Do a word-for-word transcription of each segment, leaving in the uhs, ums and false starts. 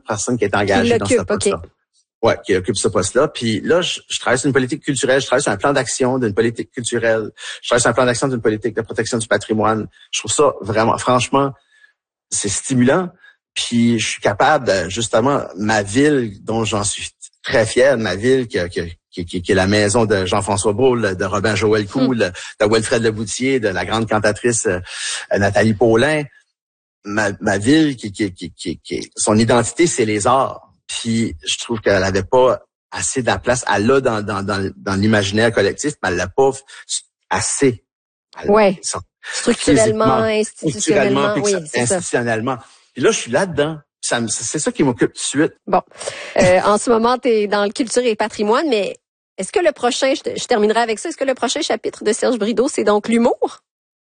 personne qui est engagée dans ce poste-là. Okay. Ouais, qui occupe ce poste-là. Puis là, je, je travaille sur une politique culturelle, je travaille sur un plan d'action d'une politique culturelle, je travaille sur un plan d'action d'une politique de protection du patrimoine. Je trouve ça vraiment, franchement, c'est stimulant. Puis je suis capable, justement, ma ville, dont j'en suis très fier, ma ville qui, qui, qui, qui, qui est la maison de Jean-François Brault, de Robin Joël Cool, mmh. de Wilfred Leboutier, de la grande cantatrice euh, Nathalie Paulin. Ma, ma ville, qui, qui, qui, qui, qui, son identité, c'est les arts. Puis je trouve qu'elle avait pas assez de la place. Elle l'a dans, dans, dans, dans l'imaginaire collectif, mais elle l'a pas assez. Oui. Structurellement, institutionnellement, oui, c'est institutionnellement. Ça. Puis là, je suis là-dedans. Ça, c'est ça qui m'occupe tout de suite. Bon. Euh, en ce moment, tu es dans le culture et patrimoine, mais est-ce que le prochain, je, je terminerai avec ça, est-ce que le prochain chapitre de Serge Brideau, c'est donc l'humour?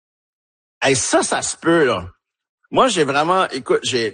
Hey, ça, ça se peut, là. Moi, j'ai vraiment, écoute, j'ai,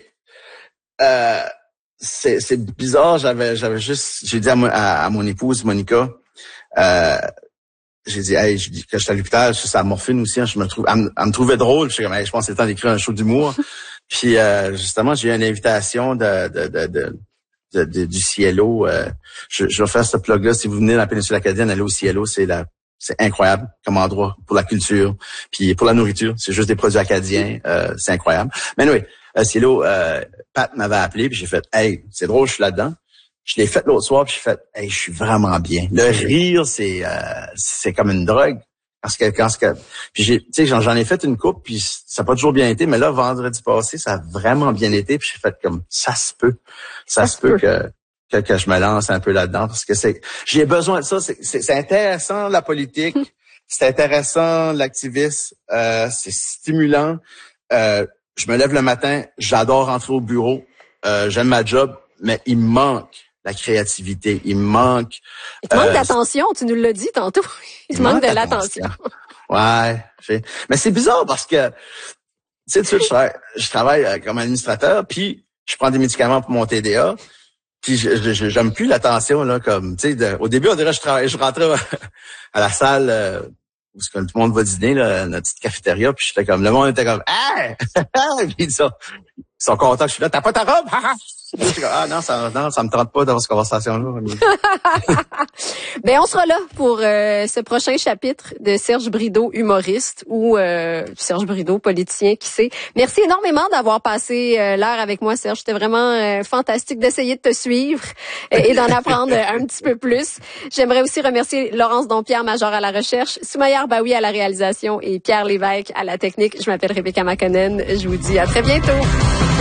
euh, c'est, c'est bizarre, j'avais, j'avais juste, j'ai dit à, mo, à, à mon épouse, Monica, euh, j'ai dit, hey, je dis que j'étais à l'hôpital, je suis à la morphine aussi, hein, je me trouve, elle me, elle me trouvait drôle, je suis comme, hey, je pense que c'est le temps d'écrire un show d'humour. Puis, euh, justement, j'ai eu une invitation de, de, de, de, de, de du Cielo, euh, je, je vais faire ce plug-là, si vous venez dans la péninsule acadienne, allez au Cielo, c'est la, c'est incroyable comme endroit pour la culture, puis pour la nourriture, c'est juste des produits acadiens, euh, c'est incroyable. Mais oui, anyway, euh, Cielo, euh, Pat m'avait appelé, puis j'ai fait, hey, c'est drôle, je suis là-dedans. Je l'ai fait l'autre soir, puis j'ai fait, hey, je suis vraiment bien. Le rire, c'est euh, c'est comme une drogue. Parce que quand ce que, puis j'ai, tu sais, j'en, j'en ai fait une coupe, puis ça n'a pas toujours bien été, mais là, vendredi passé, ça a vraiment bien été, puis j'ai fait comme, ça se peut, ça, ça se peut, peut que, que que je me lance un peu là-dedans, parce que c'est, j'ai besoin de ça. C'est, c'est, c'est intéressant la politique, c'est intéressant l'activisme, euh, c'est stimulant. Euh, je me lève le matin, j'adore rentrer au bureau, euh, j'aime ma job, mais il me manque la créativité, il me manque... Il te manque euh, d'attention, tu nous l'as dit tantôt. Il te manque, manque de l'attention. Ouais. J'ai... Mais c'est bizarre parce que, tu sais, tu sais, je travaille, je travaille comme administrateur, puis je prends des médicaments pour mon T D A, puis je, je, j'aime plus l'attention, là, comme, tu sais, de... au début, on dirait je travaille, je rentrais à la salle euh, où tout le monde va dîner, là, notre petite cafétéria, puis j'étais comme, le monde était comme, ah! Puis ils sont, ils sont contents que je suis là, t'as pas ta robe? Ah non, ça non, ça me tente pas d'avoir cette conversation-là. Ben on sera là pour euh, ce prochain chapitre de Serge Brideau, humoriste, ou euh, Serge Brideau, politicien, qui sait. Merci énormément d'avoir passé euh, l'heure avec moi, Serge. C'était vraiment euh, fantastique d'essayer de te suivre euh, et d'en apprendre un petit peu plus. J'aimerais aussi remercier Laurence Dompierre, major à la recherche, Soumaya Arbaoui à la réalisation et Pierre Lévesque à la technique. Je m'appelle Rebecca Makonnen. Je vous dis à très bientôt.